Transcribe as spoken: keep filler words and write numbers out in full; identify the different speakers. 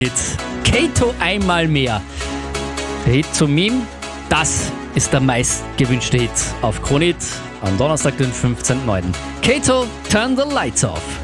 Speaker 1: Hits. Kato einmal mehr. Der Hit zum Meme, das ist der meistgewünschte Hit auf Kronit am Donnerstag, den fünfzehnten neunten Kato, Turn the Lights Off.